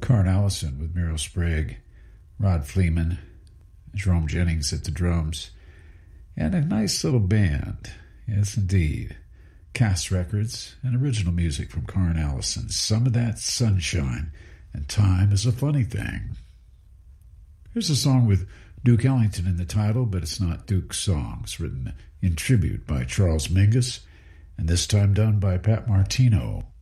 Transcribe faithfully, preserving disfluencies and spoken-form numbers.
Carn Allison with Meryl Sprague, Rod Fleeman, Jerome Jennings at the drums, and a nice little band. Yes, indeed. Cass Records and original music from Carn Allison. Some of that sunshine, and time is a funny thing. Here's a song with Duke Ellington in the title, but it's not Duke's song. It's written in tribute by Charles Mingus, and this time done by Pat Martino.